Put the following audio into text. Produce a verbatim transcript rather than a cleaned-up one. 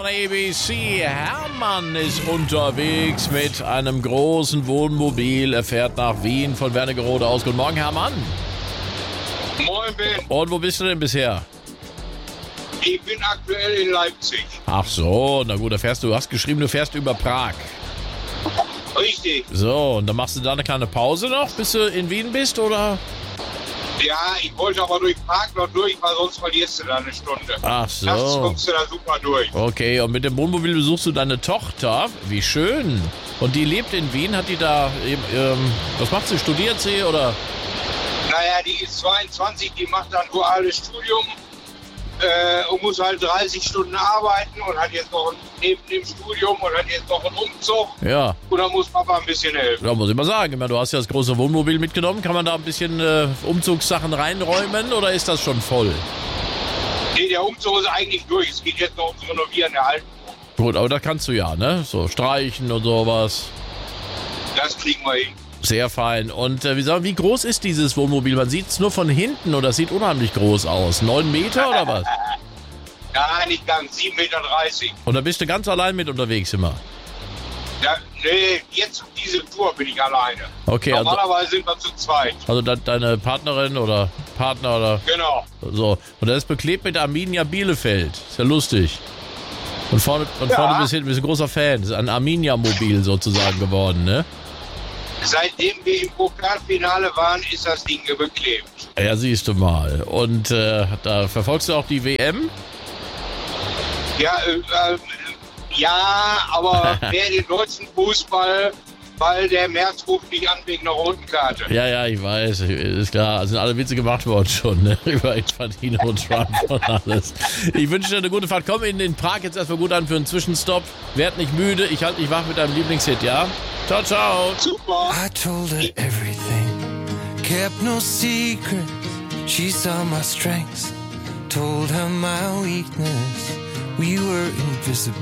von A B C. Hermann ist unterwegs mit einem großen Wohnmobil. Er fährt nach Wien von Wernigerode aus. Guten Morgen, Hermann. Moin, Ben. Und wo bist du denn bisher? Ich bin aktuell in Leipzig. Ach so, na gut, da fährst du. Du hast geschrieben, du fährst über Prag. Richtig. So, und dann machst du da eine kleine Pause noch, bis du in Wien bist, oder? Ja, ich wollte aber durch Prag noch durch, weil sonst verlierst du da eine Stunde. Ach so. Nachts kommst du da super durch. Okay, und mit dem Wohnmobil besuchst du deine Tochter. Wie schön. Und die lebt in Wien, hat die da, ähm, was macht sie, studiert sie, oder? Naja, die ist zweiundzwanzig, die macht ein duales Studium äh, und muss halt dreißig Stunden arbeiten und hat jetzt noch ein, neben dem Studium und hat jetzt noch einen Umzug. Ja. Und da muss Papa ein bisschen helfen. Da muss ich mal sagen, ich meine, du hast ja das große Wohnmobil mitgenommen. Kann man da ein bisschen äh, Umzugssachen reinräumen oder ist das schon voll? Nee, der Umzug ist eigentlich durch. Es geht jetzt noch ums Renovieren der alten Wohnung. Gut, aber das kannst du ja, ne? So streichen und sowas. Das kriegen wir hin. Sehr fein. Und äh, wie, sagen, wie groß ist dieses Wohnmobil? Man sieht es nur von hinten oder das sieht unheimlich groß aus. Neun Meter oder was? Ja, nicht ganz. sieben Meter dreißig. Und da bist du ganz allein mit unterwegs immer? Ja, nee, jetzt diese Tour bin ich alleine. Okay, also, Normalerweise sind wir zu zweit. also de deine Partnerin oder Partner oder Genau. so. Und das ist beklebt mit Arminia Bielefeld. Ist ja lustig. Und vorne, und Ja. vorne bist du bist ein großer Fan. Das ist ein Arminia-Mobil sozusagen geworden, ne? Seitdem wir im Pokalfinale waren, ist das Ding beklebt. Ja, siehst du mal. Und äh, da verfolgst du auch die W M? Ja, äh, äh, ja, aber mehr den deutschen Fußball, weil der März ruft nicht an wegen einer roten Karte. Ja, ja, ich weiß. Ist klar. Sind alle Witze gemacht worden schon, ne? Über Infantino und Trump und alles. Ich wünsche dir eine gute Fahrt. Komm in den Prag jetzt erstmal gut an für einen Zwischenstopp. Werd nicht müde. Ich halte dich wach mit deinem Lieblingshit, ja? Ciao, ciao. Super. I told her everything, kept no secrets. She saw my strengths, told her my weakness. We were invisible.